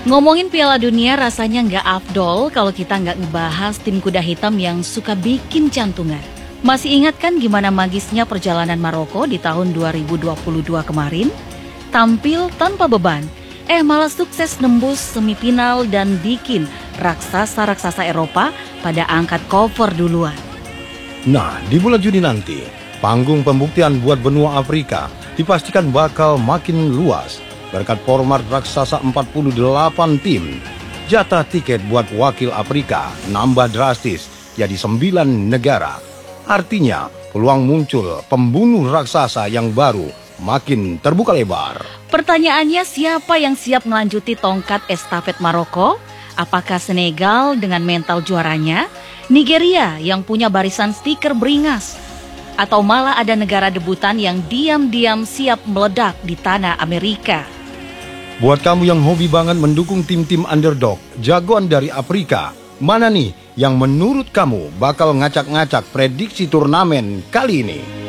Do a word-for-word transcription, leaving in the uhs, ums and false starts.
Ngomongin Piala Dunia rasanya nggak afdol kalau kita nggak ngebahas tim kuda hitam yang suka bikin jantungan. Masih ingat kan gimana magisnya perjalanan Maroko di tahun dua ribu dua puluh dua kemarin? Tampil tanpa beban, eh malah sukses nembus semifinal dan bikin raksasa-raksasa Eropa pada angkat cover duluan. Nah, di bulan Juni nanti, panggung pembuktian buat benua Afrika dipastikan bakal makin luas. Berkat format raksasa empat puluh delapan tim, jatah tiket buat wakil Afrika nambah drastis jadi sembilan negara. Artinya, peluang muncul pembunuh raksasa yang baru makin terbuka lebar. Pertanyaannya, siapa yang siap melanjuti tongkat estafet Maroko? Apakah Senegal dengan mental juaranya? Nigeria yang punya barisan stiker beringas? Atau malah ada negara debutan yang diam-diam siap meledak di tanah Amerika? Buat kamu yang hobi banget mendukung tim-tim underdog, jagoan dari Afrika, mana nih yang menurut kamu bakal ngacak-ngacak prediksi turnamen kali ini?